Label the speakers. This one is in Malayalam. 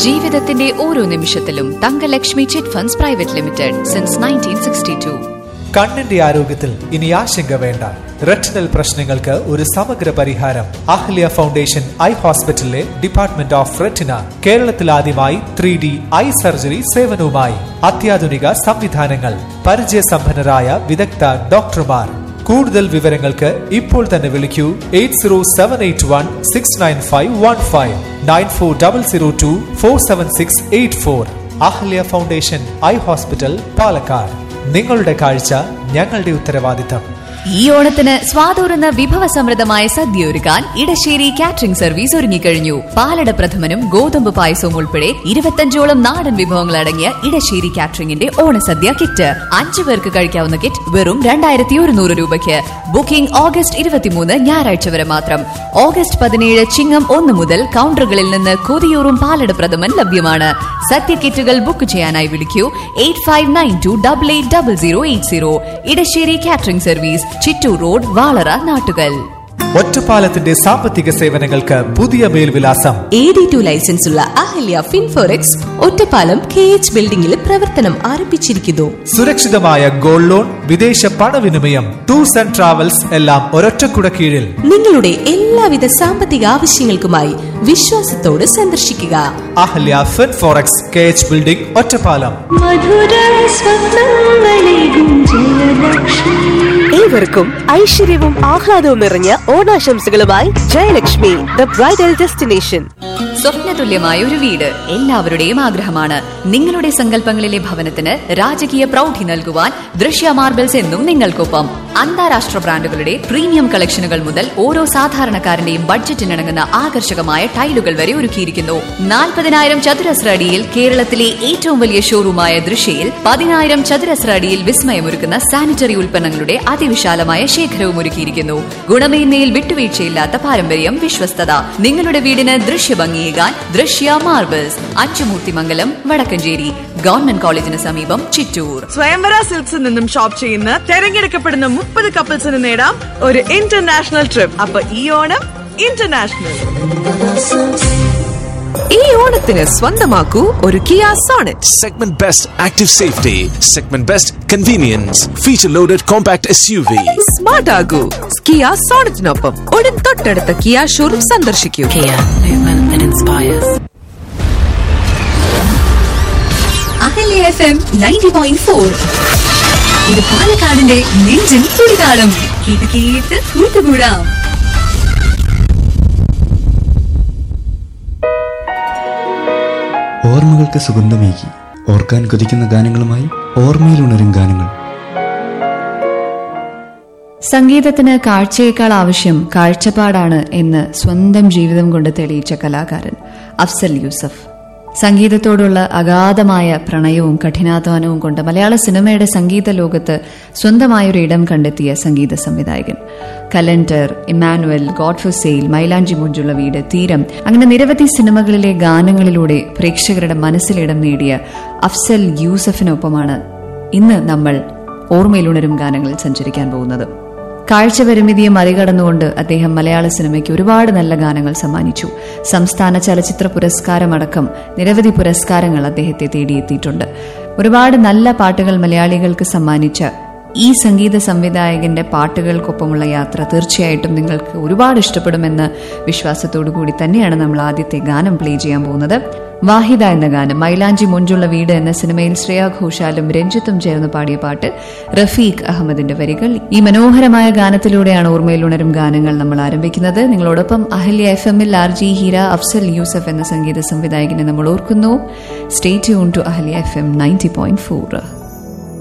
Speaker 1: ജീവിതത്തിന്റെ ഓരോ നിമിഷത്തിലും Thankalakshmi chit funds private limited since 1962.
Speaker 2: കണ്ണിന്റെ ആരോഗ്യത്തിൽ ഇനി ആശങ്ക വേണ്ട. റെറ്റിനൽ പ്രശ്നങ്ങൾക്ക് ഒരു സമഗ്ര പരിഹാരം. അഹ്ല്യ ഫൗണ്ടേഷൻ ഐ ഹോസ്പിറ്റലിലെ ഡിപ്പാർട്ട്മെന്റ് ഓഫ് റെറ്റിന കേരളത്തിൽ ആദ്യമായി 3D ഐ സർജറി സേവനവുമായി. അത്യാധുനിക സംവിധാനങ്ങൾ, പരിചയസമ്പന്നരായ വിദഗ്ധ ഡോക്ടർമാർ. കൂടുതൽ വിവരങ്ങൾക്ക് ഇപ്പോൾ തന്നെ വിളിക്കൂ 8078169515 9400247684. Ahalia foundation eye hospital, Palakkad. നിങ്ങളുടെ കാഴ്ച ഞങ്ങളുടെ ഉത്തരവാദിത്തം.
Speaker 1: ഈ ഓണത്തിന് സ്വാതൂറുന്ന വിഭവസമൃദ്ധമായ സദ്യ ഒരുക്കാൻ ഇടശ്ശേരി കാറ്ററിംഗ് സർവീസ് ഒരുങ്ങിക്കഴിഞ്ഞു. പാലട പ്രഥമനും ഗോതമ്പ് പായസവും ഉൾപ്പെടെ 25ഓളം നാടൻ വിഭവങ്ങൾ അടങ്ങിയ ഇടശ്ശേരി കാറ്ററിംഗിന്റെ ഓണസദ്യ കിറ്റ് 5 പേർക്ക് കഴിക്കാവുന്ന കിറ്റ് വെറും 2100 രൂപയ്ക്ക്. ബുക്കിംഗ് ഓഗസ്റ്റ് 23 ഞായറാഴ്ച വരെ മാത്രം. ഓഗസ്റ്റ് 17 ചിങ്ങം 1 മുതൽ കൗണ്ടറുകളിൽ നിന്ന് കൊതിയൂറും പാലട പ്രഥമൻ ലഭ്യമാണ്. സദ്യ കിറ്റുകൾ ബുക്ക് ചെയ്യാനായി വിളിക്കൂ 8592880080. Edasseri catering service, Chittur road, Valara, Nattukal.
Speaker 2: ഒറ്റപ്പാലത്തിന്റെ സാമ്പത്തിക സേവനങ്ങൾക്ക് പുതിയ മേൽവിലാസം.
Speaker 3: AD2 ലൈസൻസ് ഉള്ള അഹല്യ ഫിൻഫോറെക്സ് ഒറ്റപ്പാലം KH ബിൽഡിംഗിൽ പ്രവർത്തനം ആരംഭിച്ചിരിക്കുന്നു.
Speaker 2: സുരക്ഷിതമായ ഗോൾഡ് ലോൺ, വിദേശ പണവിനിമയം, ടൂർസ് ആൻഡ് ട്രാവൽസ് എല്ലാം ഒരൊറ്റക്കുട കീഴിൽ.
Speaker 3: നിങ്ങളുടെ എല്ലാവിധ സാമ്പത്തിക ആവശ്യങ്ങൾക്കുമായി വിശ്വാസത്തോട് സന്ദർശിക്കുക
Speaker 2: അഹല്യ ഫിൻഫോറെക്സ് KH ബിൽഡിംഗ്, ഒറ്റപ്പാലം.
Speaker 3: ഏവർക്കും ഐശ്വര്യവും ആഹ്ലാദവും നിറഞ്ഞ ഓണാശംസകളുമായി ജയലക്ഷ്മി ദ ബ്രൈഡൽ ഡെസ്റ്റിനേഷൻ.
Speaker 1: സ്വപ്നതുല്യമായ ഒരു വീട് എല്ലാവരുടെയും ആഗ്രഹമാണ്. നിങ്ങളുടെ സങ്കല്പങ്ങളിലെ ഭവനത്തിന് രാജകീയ പ്രൗഢി നൽകുവാൻ ദൃശ്യ മാർബിൾസ് എന്നും നിങ്ങൾക്കൊപ്പം. അന്താരാഷ്ട്ര ബ്രാൻഡുകളുടെ പ്രീമിയം കളക്ഷനുകൾ മുതൽ ഓരോ സാധാരണക്കാരന്റെയും ബഡ്ജറ്റിനിണങ്ങുന്ന ആകർഷകമായ ടൈലുകൾ വരെ ഒരുക്കിയിരിക്കുന്നു. 40,000 ചതുരശ്ര അടിയിൽ കേരളത്തിലെ ഏറ്റവും വലിയ ഷോറൂമായ ദൃശ്യയിൽ 10,000 ചതുരശ്ര അടിയിൽ വിസ്മയമൊരുക്കുന്ന സാനിറ്ററി ഉൽപ്പന്നങ്ങളുടെ അതിവിശാലമായ ശേഖരവും ഒരുക്കിയിരിക്കുന്നു. ഗുണമേന്മയിൽ വിട്ടുവീഴ്ചയില്ലാത്ത പാരമ്പര്യം, വിശ്വസ്തത. നിങ്ങളുടെ വീടിന് ദൃശ്യഭംഗിയേകാൻ ദൃശ്യ മാർബിൾസ്, അച്ചുമൂർത്തിമംഗലം, വടക്കഞ്ചേരി. ഗവൺമെന്റ് കോളേജിന് സമീപം, ചിറ്റൂർ.
Speaker 4: സ്വയംവര സിൽക്സിൽ നിന്നും ഷോപ്പ് ചെയ്യുന്ന തെരഞ്ഞെടുക്കപ്പെടുന്ന 30 കപ്പിൾസിന് നേടാം ഒരു ഇന്റർനാഷണൽ ട്രിപ്പ്. അപ്പൊ ഈ ഓണം ഇന്റർനാഷണൽ.
Speaker 3: ഈ ഓണത്തിന് സ്വന്തമാക്കൂ ഒരു Kia Sonet.
Speaker 5: Segment Best Active Safety, Segment Best Convenience, Feature Loaded Compact SUV.
Speaker 3: Smart ആകൂ Kia സോണറ്റിനൊപ്പം ഉടൻ തൊട്ടടുത്ത കിയ ഷോറൂം സന്ദർശിക്കൂ.
Speaker 1: അഹല്യ FM 90.4. ഇത് പാലക്കാടിന്റെ നെഞ്ചിൻ തുടിതാളം. കേട്ട് കേട്ട് കൂട്ടുകൂടാം.
Speaker 6: ഓർമ്മകൾക്ക് സുഗന്ധമേകി ഓർക്കാൻ കൊതിക്കുന്ന ഗാനങ്ങളുമായി ഓർമ്മയിലുണരും ഗാനങ്ങൾ.
Speaker 1: സംഗീതത്തിന് കാഴ്ചയേക്കാൾ ആവശ്യം കാഴ്ചപ്പാടാണ് എന്ന് സ്വന്തം ജീവിതം കൊണ്ട് തെളിയിച്ച കലാകാരൻ അഫ്സൽ യൂസഫ്. സംഗീതത്തോടുള്ള അഗാധമായ പ്രണയവും കഠിനാധ്വാനവും കൊണ്ട് മലയാള സിനിമയുടെ സംഗീത ലോകത്ത് സ്വന്തമായൊരു ഇടം കണ്ടെത്തിയ സംഗീത സംവിധായകൻ. Calendar, Emmanuel, God for sale, മൈലാഞ്ചി മുഞ്ചുള്ള വീട്, തീരം, അങ്ങനെ നിരവധി സിനിമകളിലെ ഗാനങ്ങളിലൂടെ പ്രേക്ഷകരുടെ മനസ്സിലിടം നേടിയ അഫ്സൽ യൂസഫിനൊപ്പമാണ് ഇന്ന് നമ്മൾ ഓർമ്മയിലുണരും ഗാനങ്ങളിൽ സഞ്ചരിക്കാൻ പോകുന്നത്. കാഴ്ചപരിമിതിയെ മറികടന്നുകൊണ്ട് അദ്ദേഹം മലയാള സിനിമയ്ക്ക് ഒരുപാട് നല്ല ഗാനങ്ങൾ സമ്മാനിച്ചു. സംസ്ഥാന ചലച്ചിത്ര പുരസ്കാരമടക്കം നിരവധി പുരസ്കാരങ്ങൾ അദ്ദേഹത്തെ തേടിയെത്തിയിട്ടുണ്ട്. ഒരുപാട് നല്ല പാട്ടുകൾ മലയാളികൾക്ക് സമ്മാനിച്ച ഈ സംഗീത സംവിധായകന്റെ പാട്ടുകൾക്കൊപ്പമുള്ള യാത്ര തീർച്ചയായിട്ടും നിങ്ങൾക്ക് ഒരുപാട് ഇഷ്ടപ്പെടുമെന്ന വിശ്വാസത്തോടു കൂടി തന്നെയാണ് നമ്മൾ ആദ്യത്തെ ഗാനം പ്ലേ ചെയ്യാൻ പോകുന്നത്. വാഹിദ എന്ന ഗാനം. മൈലാഞ്ചി മുഞ്ചുള്ള വീട് എന്ന സിനിമയിൽ ശ്രേയ ഘോഷാലും രഞ്ജിത്തും ചേർന്ന് പാടിയ പാട്ട്, റഫീഖ് അഹമ്മദിന്റെ വരികൾ. ഈ മനോഹരമായ ഗാനത്തിലൂടെയാണ് ഓർമ്മയിൽ ഉണരും ഗാനങ്ങൾ നമ്മൾ ആരംഭിക്കുന്നത്. നിങ്ങളോടൊപ്പം അഹല്യ FM-ൽ RJ ഹീര, അഫ്സൽ യൂസഫ് എന്ന സംഗീത സംവിധായകനെ നമ്മൾ ഓർക്കുന്നു. Stay tune to Ahalya FM 90.4.